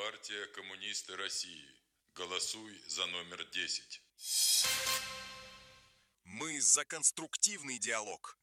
Партия Коммунисты России. Голосуй за номер 10. Мы за конструктивный диалог.